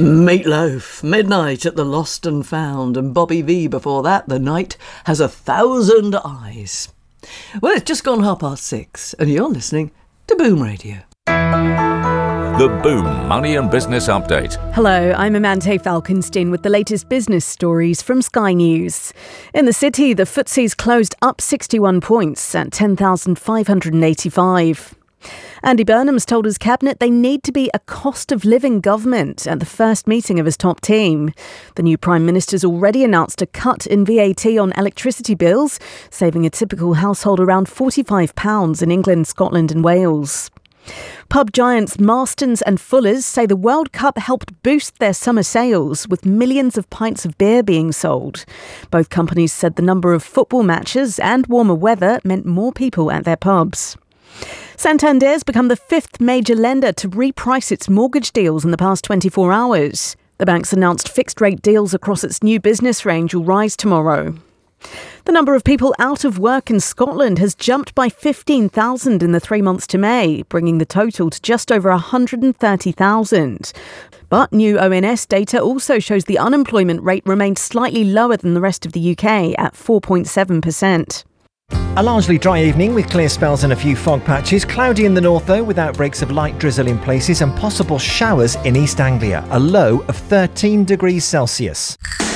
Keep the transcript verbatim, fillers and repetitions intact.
Meatloaf, Midnight at the Lost and Found, and Bobby V before that, The Night Has a Thousand Eyes. Well, it's just gone half past six, and you're listening to Boom Radio. The Boom Money and Business Update. Hello, I'm Amante Falkenstein with the latest business stories from Sky News. In the city, the F T S E's closed up sixty-one points at ten thousand five hundred eighty-five. Andy Burnham's told his cabinet they need to be a cost-of-living government at the first meeting of his top team. The new Prime Minister's already announced a cut in V A T on electricity bills, saving a typical household around forty-five pounds in England, Scotland and Wales. Pub giants Marston's and Fuller's say the World Cup helped boost their summer sales, with millions of pints of beer being sold. Both companies said the number of football matches and warmer weather meant more people at their pubs. Santander's become the fifth major lender to reprice its mortgage deals in the past twenty-four hours. The bank's announced fixed-rate deals across its new business range will rise tomorrow. The number of people out of work in Scotland has jumped by fifteen thousand in the three months to May, bringing the total to just over one hundred thirty thousand. But new O N S data also shows the unemployment rate remained slightly lower than the rest of the U K at four point seven percent. A largely dry evening with clear spells and a few fog patches. Cloudy in the north though, with outbreaks of light drizzle in places and possible showers in East Anglia. A low of thirteen degrees Celsius.